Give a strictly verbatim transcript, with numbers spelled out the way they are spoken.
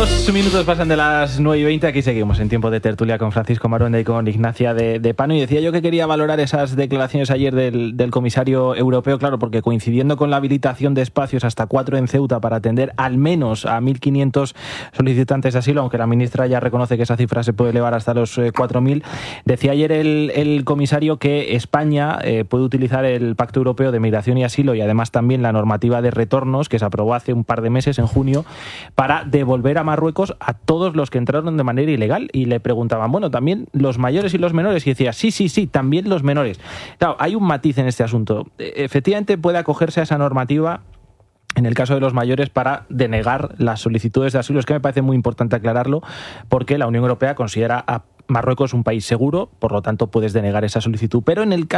Dos minutos pasan de las nueve y veinte, aquí seguimos en tiempo de tertulia con Francisco Maruenda y con Ignacia de, de Pano, y decía yo que quería valorar esas declaraciones ayer del, del comisario europeo, claro, porque coincidiendo con la habilitación de espacios hasta cuatro en Ceuta para atender al menos a mil quinientos solicitantes de asilo, aunque la ministra ya reconoce que esa cifra se puede elevar hasta los eh, cuatro mil, decía ayer el, el comisario que España eh, puede utilizar el Pacto Europeo de Migración y Asilo y además también la normativa de retornos que se aprobó hace un par de meses, en junio, para devolver a Marruecos a todos los que entraron de manera ilegal. Y le preguntaban, bueno, también los mayores y los menores, y decía, sí, sí, sí, también los menores. Claro, hay un matiz en este asunto. Efectivamente puede acogerse a esa normativa en el caso de los mayores para denegar las solicitudes de asilo. Es que me parece muy importante aclararlo, porque la Unión Europea considera a Marruecos un país seguro, por lo tanto puedes denegar esa solicitud, pero en el caso